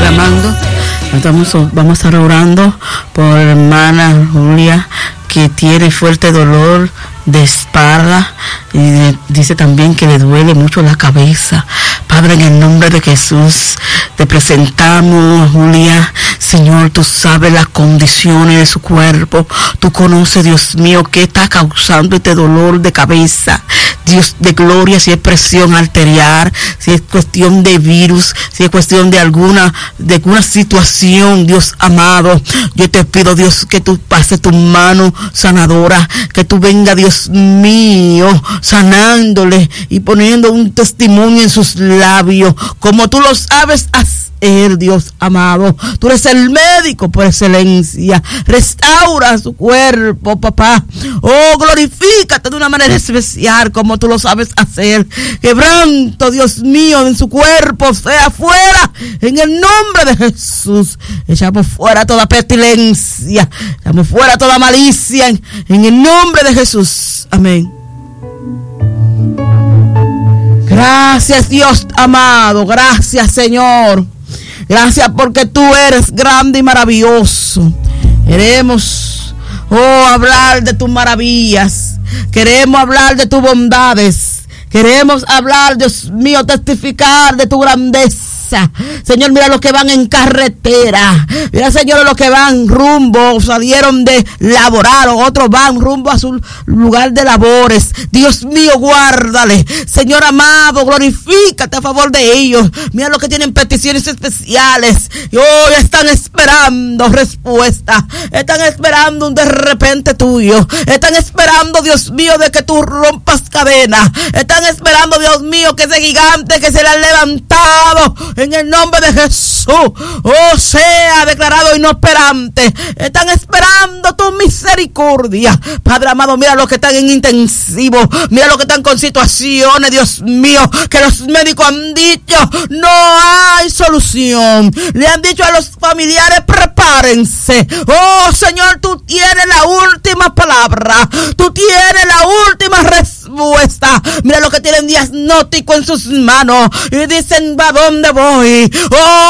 Padre amando, vamos a estar orando por hermana Julia, que tiene fuerte dolor de espalda y dice también que le duele mucho la cabeza. Padre, en el nombre de Jesús te presentamos a Julia. Señor, tú sabes las condiciones de su cuerpo, tú conoces, Dios mío, qué está causando este dolor de cabeza. Dios de gloria, si es presión arterial, si es cuestión de virus, si es cuestión de alguna situación, Dios amado, yo te pido, Dios, que tú pases tu mano sanadora, que tú venga, Dios mío, sanándole y poniendo un testimonio en sus labios, como tú lo sabes hacer, Dios amado. Tú eres el médico por excelencia. Restaura su cuerpo, papá. Oh, glorifícate de una manera especial, como tú lo sabes hacer. Quebranto, Dios mío, en su cuerpo, sea fuera, en el nombre de Jesús. Echamos fuera toda pestilencia, echamos fuera toda malicia, en el nombre de Jesús. Amén. Gracias, Dios amado. Gracias, Señor. Gracias porque tú eres grande y maravilloso. Queremos, hablar de tus maravillas. Queremos hablar de tus bondades. Queremos hablar, Dios mío, testificar de tu grandeza. Señor, mira los que van en carretera. Mira, Señor, los que van rumbo, salieron de laborar, o otros van rumbo a su lugar de labores. Dios mío, guárdale. Señor amado, glorifícate a favor de ellos. Mira los que tienen peticiones especiales y hoy están esperando respuesta. Están esperando un de repente tuyo. Están esperando, Dios mío, de que tú rompas cadenas. Están esperando, Dios mío, que ese gigante que se le ha levantado en el nombre de Jesús, sea declarado inoperante. Están esperando tu misericordia. Padre amado, mira los que están en intensivo. Mira los que están con situaciones, Dios mío, que los médicos han dicho no hay solución. Le han dicho a los familiares prepárense. Oh Señor, tú tienes la última palabra. Tú tienes la última respuesta. Mira los que tienen diagnóstico en sus manos y dicen, ¿a dónde voy? Oh